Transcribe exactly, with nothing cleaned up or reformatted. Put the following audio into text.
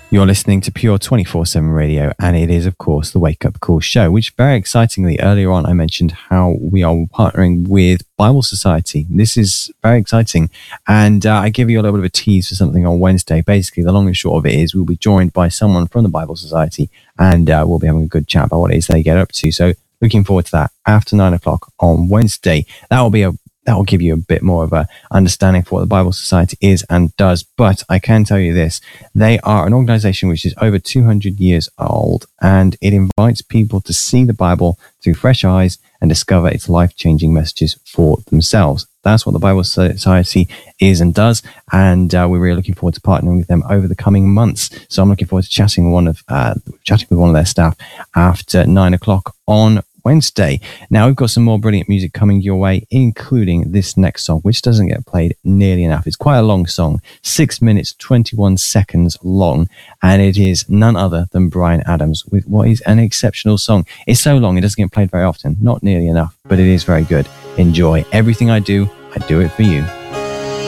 You're listening to Pure twenty-four seven Radio, and it is, of course, the Wake Up Call show, which very excitingly, earlier on, I mentioned how we are partnering with Bible Society. This is very exciting, and uh, I give you a little bit of a tease for something on Wednesday. Basically, the long and short of it is we'll be joined by someone from the Bible Society, and uh, we'll be having a good chat about what it is they get up to. So looking forward to that after nine o'clock on Wednesday. That will be a That will give you a bit more of a understanding for what the Bible Society is and does. But I can tell you this, they are an organization which is over two hundred years old, and it invites people to see the Bible through fresh eyes and discover its life-changing messages for themselves. That's what the Bible Society is and does, and uh, we're really looking forward to partnering with them over the coming months. So I'm looking forward to chatting with one of uh, chatting with one of their staff after nine o'clock on Wednesday. Now, we've got some more brilliant music coming your way, including this next song, which doesn't get played nearly enough. It's quite a long song, six minutes, twenty-one seconds long, and it is none other than Bryan Adams with what is an exceptional song. It's so long, it doesn't get played very often, not nearly enough, but it is very good. Enjoy. Everything I do, I do it for you.